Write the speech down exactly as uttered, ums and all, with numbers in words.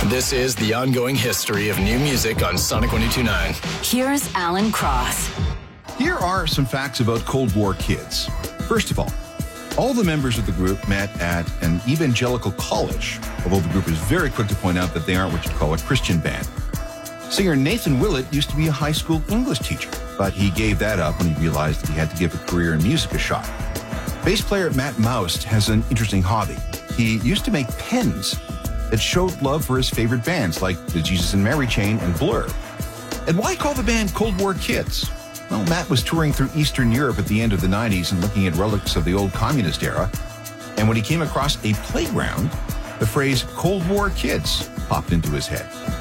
This is the ongoing history of new music on Sonic one oh two point nine. Here's Alan Cross. Here are some facts about Cold War Kids. First of all, all the members of the group met at an evangelical college, although the group is very quick to point out that they aren't what you'd call a Christian band. Singer Nathan Willett used to be a high school English teacher, but he gave that up when he realized that he had to give a career in music a shot. Bass player Matt Moust has an interesting hobby. He used to make pens that showed love for his favorite bands like the Jesus and Mary Chain and Blur. And why call the band Cold War Kids? Well, Matt was touring through Eastern Europe at the end of the nineties and looking at relics of the old communist era. And when he came across a playground, the phrase Cold War Kids popped into his head.